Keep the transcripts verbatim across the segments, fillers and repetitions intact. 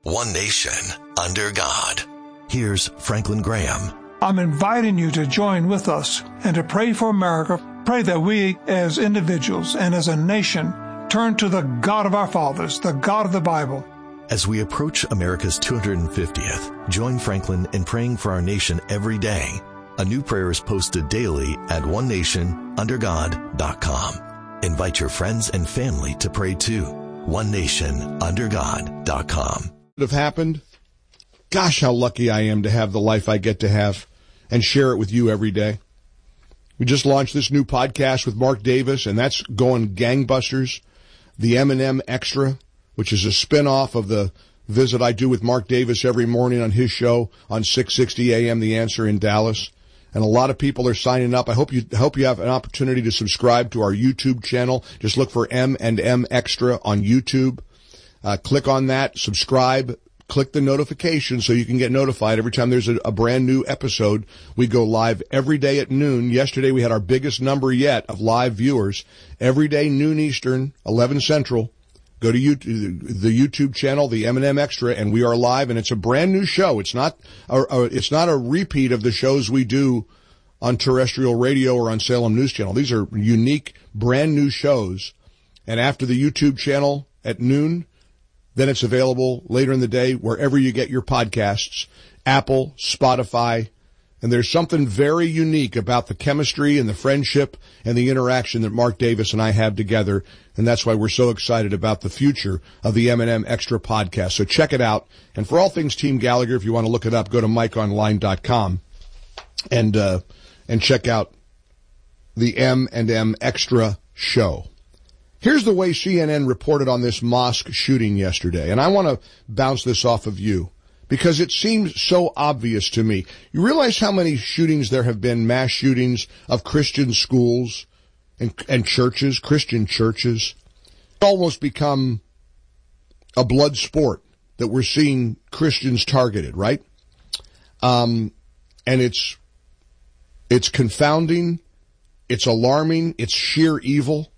one nation, under God. Here's Franklin Graham. I'm inviting you to join with us and to pray for America. Pray that we as individuals and as a nation turn to the God of our fathers, the God of the Bible. As we approach America's two hundred fiftieth, join Franklin in praying for our nation every day. A new prayer is posted daily at one nation under god dot com. Invite your friends and family to pray too. one nation under god dot com. Have happened? Gosh, how lucky I am to have the life I get to have and share it with you every day. We just launched this new podcast with Mark Davis, and that's going gangbusters. The M and M Extra, which is a spinoff of the visit I do with Mark Davis every morning on his show on six sixty A M The Answer in Dallas. And a lot of people are signing up. I hope you hope you have an opportunity to subscribe to our YouTube channel. Just look for M and M Extra on YouTube. Uh, click on that, subscribe, click the notification so you can get notified every time there's a, a brand new episode. We go live every day at noon. Yesterday we had our biggest number yet of live viewers. Every day, noon Eastern, eleven Central. Go to YouTube, the YouTube channel, the M and M Extra, and we are live, and it's a brand new show. It's not a, a, it's not a repeat of the shows we do on terrestrial radio or on Salem News Channel. These are unique, brand new shows. And after the YouTube channel at noon, then it's available later in the day wherever you get your podcasts, Apple, Spotify. And there's something very unique about the chemistry and the friendship and the interaction that Mark Davis and I have together. And that's why we're so excited about the future of the M and M Extra podcast. So check it out. And for all things Team Gallagher, if you want to look it up, go to mike online dot com and, uh, and check out the M and M Extra show. Here's the way C N N reported on this mosque shooting yesterday. And I want to bounce this off of you, because it seems so obvious to me. You realize how many shootings there have been, mass shootings of Christian schools and, and churches, Christian churches? It's almost become a blood sport that we're seeing Christians targeted, right? Um, and it's, it's confounding, it's alarming, it's sheer evil.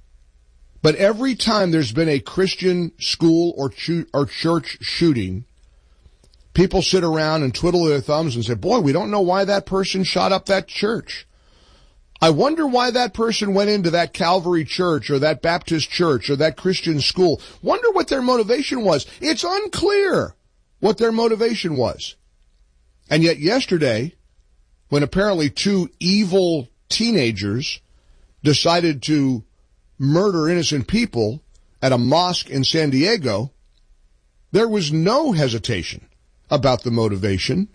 But every time there's been a Christian school or, cho- or church shooting, people sit around and twiddle their thumbs and say, boy, we don't know why that person shot up that church. I wonder why that person went into that Calvary church or that Baptist church or that Christian school. Wonder what their motivation was. It's unclear what their motivation was. And yet yesterday, when apparently two evil teenagers decided to murder innocent people at a mosque in San Diego, there was no hesitation about the motivation.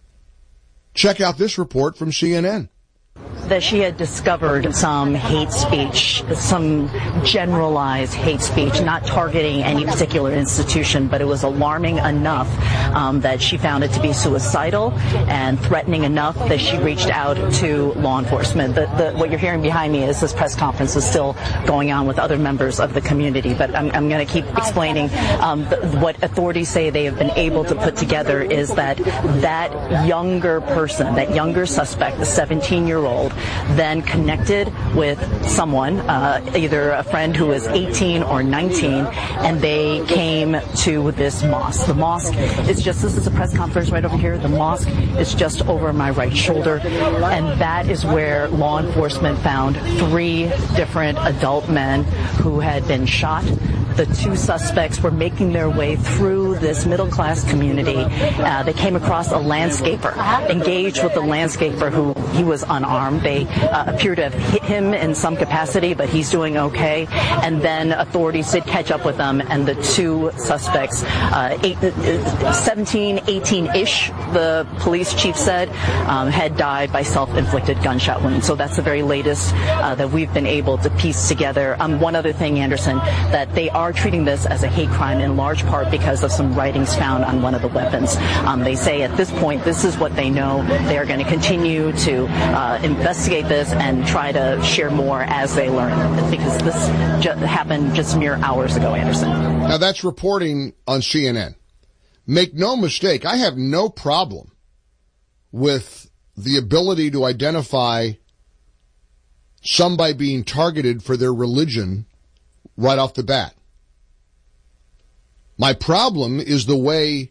Check out this report from C N N. That she had discovered some hate speech, some generalized hate speech, not targeting any particular institution, but it was alarming enough um, that she found it to be suicidal and threatening enough that she reached out to law enforcement. The, the, what you're hearing behind me is this press conference is still going on with other members of the community, but I'm, I'm going to keep explaining um, the, what authorities say they have been able to put together is that that younger person, that younger suspect, the seventeen-year-old, then connected with someone, uh, either a friend who was eighteen or nineteen, and they came to this mosque. The mosque is just, this is a press conference right over here, the mosque is just over my right shoulder, and that is where law enforcement found three different adult men who had been shot. The two suspects were making their way through this middle-class community. Uh, they came across a landscaper, engaged with the landscaper who he was unarmed. They uh, appear to have hit him in some capacity, but he's doing okay. And then authorities did catch up with them, and the two suspects, uh, eight, seventeen, eighteen-ish, the police chief said, um, had died by self-inflicted gunshot wounds. So that's the very latest uh, that we've been able to piece together. Um, one other thing, Anderson, that they are treating this as a hate crime in large part because of some writings found on one of the weapons. Um, they say at this point, this is what they know. They are going to continue to uh, investigate this and try to share more as they learn, because this ju- happened just mere hours ago, Anderson. Now, that's reporting on C N N. Make no mistake, I have no problem with the ability to identify somebody being targeted for their religion right off the bat. My problem is the way